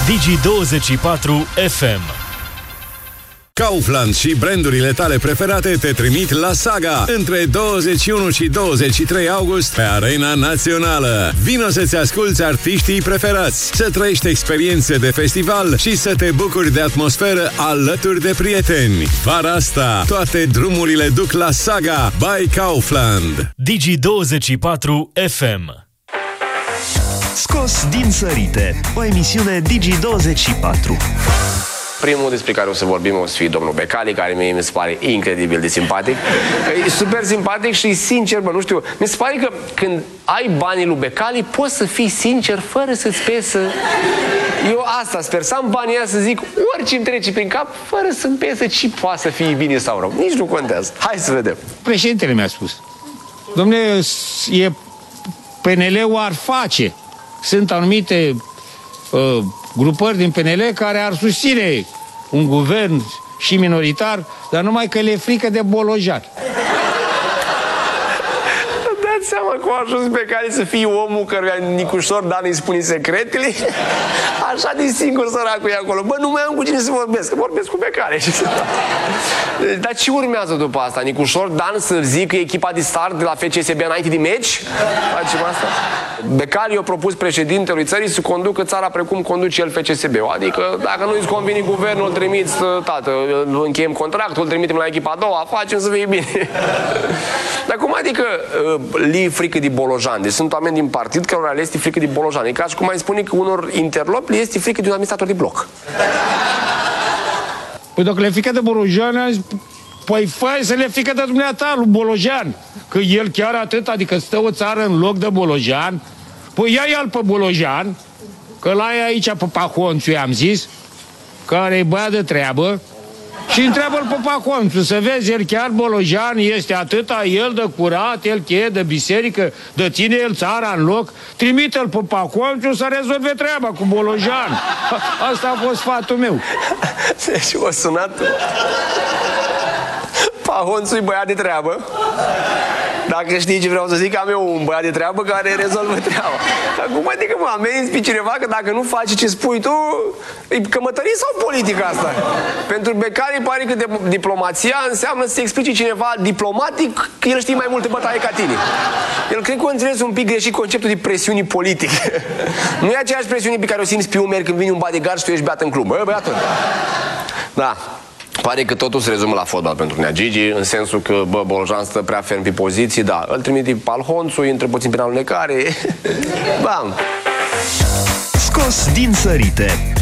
Digi24 FM. Kaufland și brandurile tale preferate te trimit la Saga între 21 și 23 august pe Arena Națională. Vino să-ți asculți artiștii preferați, să trăiești experiențe de festival și să te bucuri de atmosferă alături de prieteni. Vara asta, toate drumurile duc la Saga by Kaufland. Digi24 FM. Scos din sărite, o emisiune Digi24. Primul despre care o să vorbim o să fie domnul Becali, care mie mi se pare incredibil de simpatic. E super simpatic și sincer, bă, nu știu, mi se pare că când ai banii lui Becali, poți să fii sincer fără să-ți pesă. Eu asta sper, să am banii aia să zic orice îmi trece prin cap, fără să-mi pesă ce poate să fie bine sau rău. Nici nu contează. Hai să vedem. Președintele mi-a spus: dom'le, PNL-ul ar face. Sunt anumite grupări din PNL care ar susține un guvern și minoritar, dar numai că le frică de bolojani. Dați seama cum a ajuns pe care să fie omul căruia Nicușor Dan îi spune secretele? Așa de singur săracul e acolo. Bă, nu mai am cu cine să vorbesc, vorbesc cu Becali. Dar ce urmează după asta? Nicușor Dan să zică echipa de start de la FCSB înainte de meci? Facem asta? Becali a propus președintelui țării să conducă țara precum conduce el FCSB-ul. Adică dacă nu-i convine guvernul, îl trimiți, tată, îl încheiem contractul, îl trimitem la echipa a doua, facem să fie bine. Dar cum adică li frică de bolojani? Deci sunt oameni din partid cărora le este frică de bolojani. E ca și cum mai spune că unor interlopi le este frică de un administrator de bloc. Păi dacă le frică de bolojani, păi fai să le frică de dumneata lui Bolojan. Că el chiar atât, adică stă o țară în loc de Bolojan. Păi ia-i-al pe Bolojan, că la e aici pe Pahonțu, i-am zis, care e băiat de treabă, și întreabă-l pe Pahonțu, să vezi, el chiar Bolojan este atâta, el de curat, el cheie de biserică, de ține el țara în loc, trimite-l pe Pahonțu să rezolve treaba cu Bolojan. Asta a fost sfatul meu. Deci o sunat Pahonțu-i băiat de treabă. Dacă știi ce vreau să zic, am eu un băiat de treabă care rezolvă treaba. Dar cum adică mă amenzi pe cineva că dacă nu faci ce spui tu, e cămătărie sau politică asta? Pentru Becali pare că diplomația înseamnă să-ți explice cineva diplomatic că el știe mai multe bătaie ca tine. El cred că a înțeles un pic greșit conceptul de presiuni politice. Nu e aceeași presiune pe care o simți pe umeri când vine un bodyguard și tu ești beat în club. Bă, băiatul. Da. Pare că totul se rezumă la fotbal pentru Nea Gigi, în sensul că, bă, Bolojan stă prea ferm pe poziții, da, îl trimite pe Alhonțu, intră puțin prin alunecare, bam. Scos din sărite,